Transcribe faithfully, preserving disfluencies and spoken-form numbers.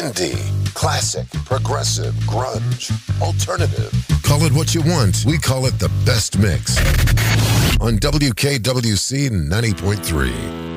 Indie, classic, progressive, grunge, alternative. Call it what you want. We call it the best mix on W K W C ninety point three.